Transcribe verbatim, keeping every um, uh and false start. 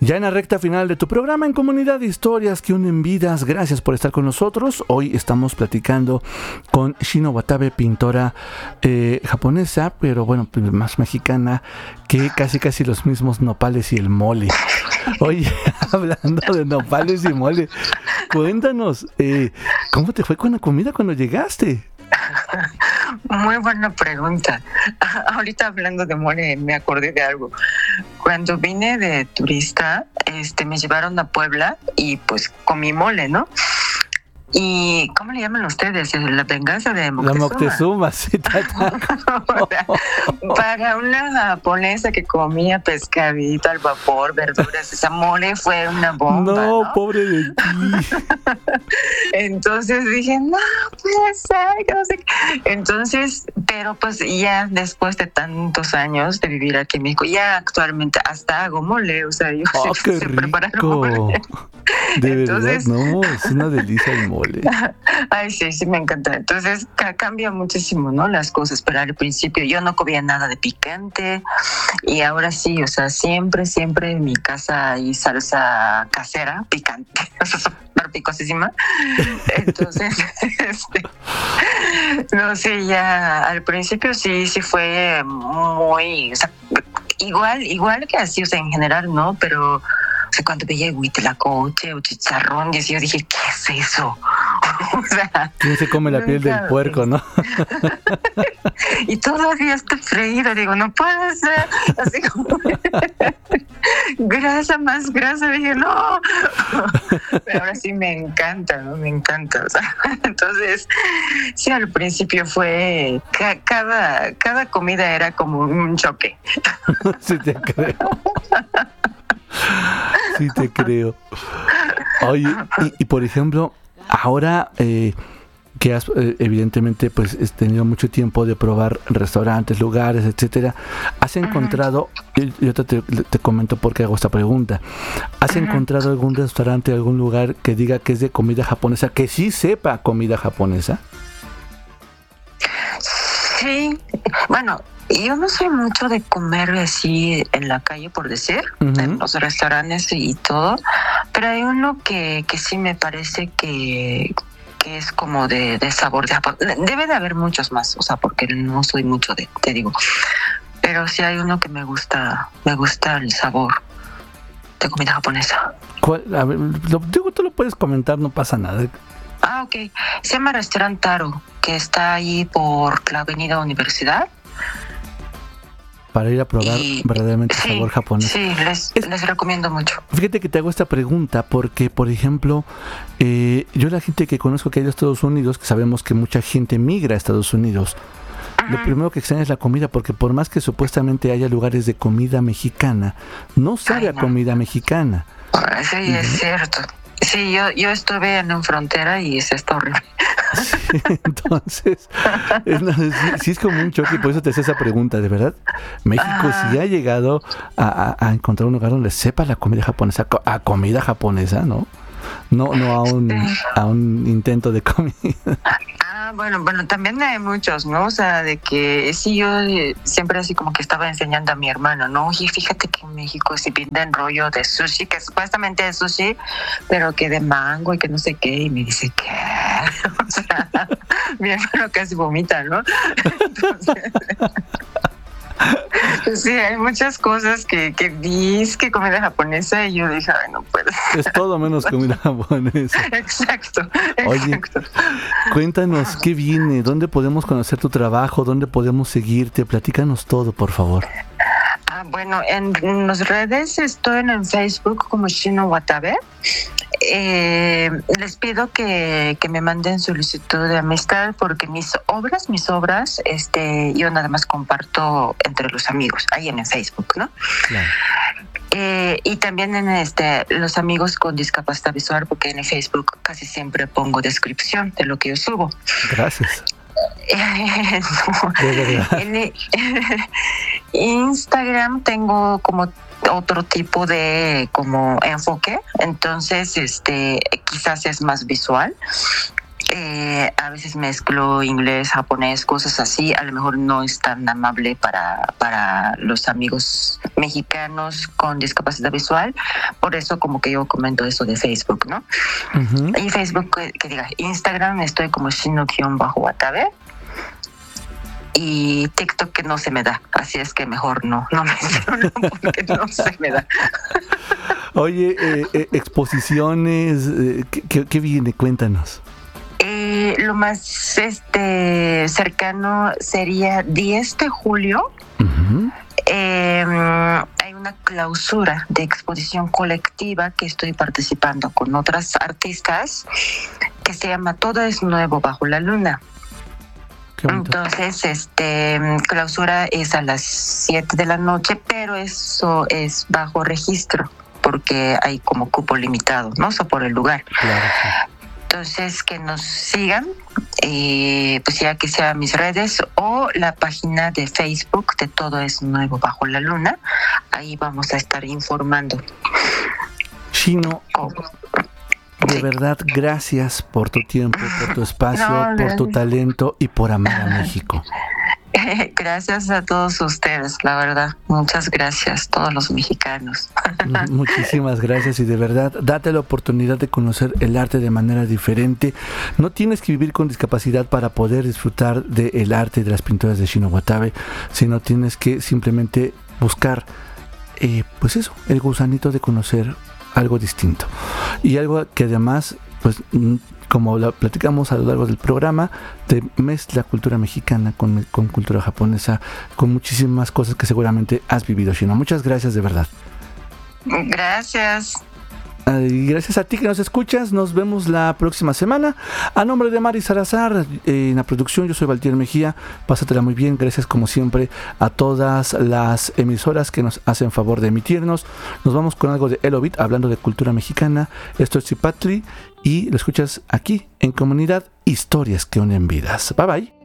Ya en la recta final de tu programa en Comunidad de Historias que unen vidas, gracias por estar con nosotros. Hoy estamos platicando con Shino Watabe, pintora eh, japonesa, pero bueno, más mexicana que casi casi los mismos nopales y el mole. Oye, hablando de nopales y mole, cuéntanos, eh, ¿cómo te fue con la comida cuando llegaste? Muy buena pregunta. Ahorita hablando de mole me acordé de algo. Cuando vine de turista, este, me llevaron a Puebla y pues comí mole, ¿no? ¿Y cómo le llaman ustedes? La venganza de Moctezuma. La Moctezuma, sí. Para una japonesa que comía pescadito al vapor, verduras, esa mole fue una bomba, No, ¿no? pobre de ti. Entonces dije, no puede ser, que no sé qué. Entonces, pero pues ya después de tantos años de vivir aquí en México, ya actualmente hasta hago mole, o sea, yo Oh, sé, qué sé rico. preparar mole. De Entonces, verdad, no, es una delicia el mole. Ay, sí, sí, me encanta. Entonces ca- cambia muchísimo, ¿no? Las cosas, pero al principio yo no comía nada de picante y ahora sí, o sea, siempre, siempre en mi casa hay salsa casera picante, o sea, súper picosísima. Entonces, este, no sé, ya al principio sí, sí fue muy, o sea, igual, igual que así, o sea, en general, ¿no? Pero o sea, cuando veía huitlacoche o chicharrón, yo dije, ¿qué es eso? O sea, ¿Quién se come la piel del puerco, no? Y todavía está freído, digo, no puede ser. Así como grasa más grasa, dije, no. Pero ahora sí me encanta, ¿no? Me encanta. O sea, entonces, sí, al principio fue, ca- cada, cada comida era como un choque. Sí te creo. Sí te creo. Oye, y, y por ejemplo, ahora eh, que has eh, evidentemente pues has tenido mucho tiempo de probar restaurantes, lugares, etcétera, ¿has encontrado, y yo te, te, te comento por qué hago esta pregunta, ¿has encontrado algún restaurante, algún lugar que diga que es de comida japonesa, que sí sepa comida japonesa? Sí, bueno, yo no soy mucho de comer así en la calle, por decir, Uh-huh. en los restaurantes y todo, pero hay uno que, que sí me parece que, que es como de, de sabor de Japón. Debe de haber muchos más, o sea, porque no soy mucho de, te digo, pero sí hay uno que me gusta, me gusta el sabor de comida japonesa. ¿Cuál? A ver, lo, digo, tú lo puedes comentar, no pasa nada. Ah, ok. Se llama Restaurant Taro, que está ahí por la Avenida Universidad. Para ir a probar Y, verdaderamente sí, sabor japonés. Sí, les, Es- les recomiendo mucho. Fíjate que te hago esta pregunta porque, por ejemplo, eh, yo la gente que conozco que ha ido a Estados Unidos, que sabemos que mucha gente migra a Estados Unidos, lo Ajá. primero que extraña es la comida, porque por más que supuestamente haya lugares de comida mexicana, no sabe Ay, a no. comida mexicana. Sí, es cierto. Sí, yo, yo estuve en una frontera y es está horrible. Sí, entonces, es, no, sí, sí es como un choque, por eso te hacía esa pregunta, de verdad. México Ajá. sí ha llegado a, a- a encontrar un lugar donde sepa la comida japonesa, co- a comida japonesa, ¿no? No, no a un, Sí. a un intento de comida. Ah, bueno, bueno, también hay muchos, ¿no? O sea, de que sí, yo eh, siempre así como que estaba enseñando a mi hermano, ¿no? Oye, fíjate que en México se venden rollo de sushi, que supuestamente es sushi, pero que de mango y que no sé qué, y me dice, ¿qué? O sea, mi hermano casi vomita, ¿no? Entonces, sí, hay muchas cosas que, que dices que comida japonesa y yo dije, ay, no puedo. Es todo menos comida japonesa. Exacto, Oye, exacto. cuéntanos, ¿qué viene? ¿Dónde podemos conocer tu trabajo? ¿Dónde podemos seguirte? Platícanos todo, por favor. Ah, bueno, en, en las redes estoy en Facebook como Shino Watabe. Eh, les pido que, que me manden solicitud de amistad porque mis obras, mis obras, este, yo nada más comparto entre los amigos, ahí en el Facebook, ¿no? Claro. Eh, y también en este los amigos con discapacidad visual, porque en el Facebook casi siempre pongo descripción de lo que yo subo. Gracias. No. De verdad. En Instagram tengo como otro tipo de como enfoque, entonces este quizás es más visual. Eh, a veces mezclo inglés, japonés, cosas así. A lo mejor no es tan amable para, para los amigos mexicanos con discapacidad visual. Por eso como que yo comento eso de Facebook, ¿no? Uh-huh. Y Facebook, que, que diga, Instagram estoy como Shino-Watabe. Y TikTok que no se me da, así es que mejor no, no menciono porque no se me da. Oye, eh, eh, exposiciones, eh, ¿qué, qué viene? Cuéntanos. Eh, lo más este cercano sería diez de julio. Uh-huh. Eh, hay una clausura de exposición colectiva que estoy participando con otras artistas que se llama Todo es Nuevo Bajo la Luna. Entonces, este clausura es a las siete de la noche, pero eso es bajo registro, porque hay como cupo limitado, ¿no? So, por el lugar. Claro, sí. Entonces, que nos sigan, eh, pues ya que sea mis redes o la página de Facebook de Todo es Nuevo Bajo la Luna. Ahí vamos a estar informando. Shino. Oh. De sí. verdad, gracias por tu tiempo, por tu espacio, no, por tu talento y por amar a México. Gracias a todos ustedes, la verdad. Muchas gracias, todos los mexicanos. Muchísimas gracias y de verdad, date la oportunidad de conocer el arte de manera diferente. No tienes que vivir con discapacidad para poder disfrutar del arte y de las pinturas de Shino Watabe, sino tienes que simplemente buscar, eh, pues eso, el gusanito de conocer algo distinto y algo que además, pues como lo platicamos a lo largo del programa, te mezcla cultura mexicana con, con cultura japonesa, con muchísimas cosas que seguramente has vivido, Shino. Muchas gracias, de verdad. Gracias. Y gracias a ti que nos escuchas. Nos vemos la próxima semana. A nombre de Mari Salazar, eh, en la producción, yo soy Valtier Mejía. Pásatela muy bien. Gracias como siempre a todas las emisoras que nos hacen favor de emitirnos. Nos vamos con algo de Elobit, hablando de cultura mexicana. Esto es Chipatli y lo escuchas aquí en Comunidad Historias que Unen Vidas. Bye bye.